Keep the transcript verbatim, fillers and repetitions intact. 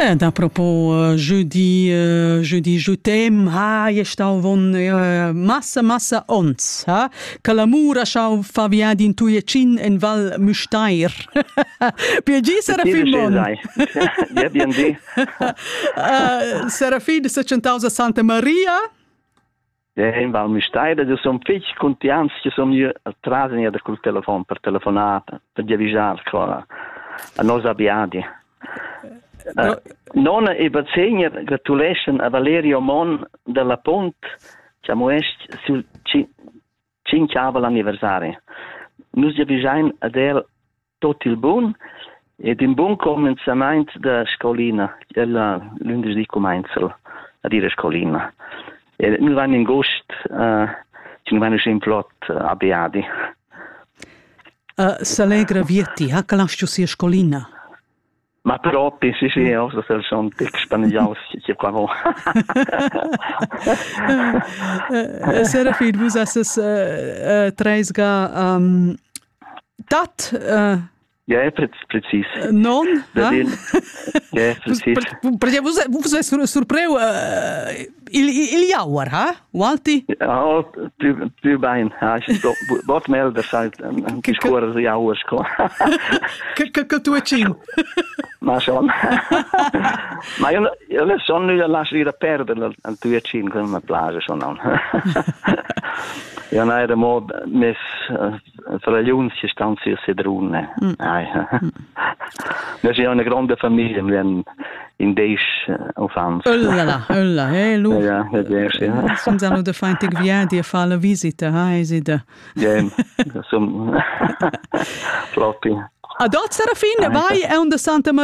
Eh, a propos, jeudi, uh, jeudi jutem, ha, je stau von uh, massa, massa ons, ha? Che l'amore schau fa via din Tuiecin en Val Müstair. Piagi, Serafin, Ja, bien di. Serafin, se centausa Santa Maria? Ja, in Val Müstair, da som fitch contians, che som io trasen ja da col telefon, per telefonata, per avvisar, a nos abbiadi. Uh, non e bazzegna gratulation a Valerio Mon della Pont che mo est sul cinque l'anniversario. Nus avvisain ad el tot il bun ed in bun començament da scolina, el lunedì comenzel a dire scolina. E nu van in gust, uh, ci vanno in plot uh, abbiadi. Uh, S'alegra vieti, ha che lascio sia scolina? Ma proprio, sì, sì, also se sono tic spanigliaus, c'è qua vo. Serafin, vous asses uh, treisga um, tat... Uh, ja, precis. Non? Ja, precis. Perché vous vous êtes surpreu uh, il il jauer, ha? Walti? Ja, più più bene. Ha, sto bot melder seit ein discorso jauer sco. Che che tu ecin? Ma son. Ma io io son nu lasci da perdere al tu ecin con una plage son non. Ja, nej, det må med religionsdistanser cedrone. Nej. Det är ju en grande familj men in des offans. Ulla, ulla, eh lu. Ja, det är så. Som sa nu det fint att vi die falla visita, ha, är det. Ja, som floppy. Adot Serafin, vai è un de Santa Maria.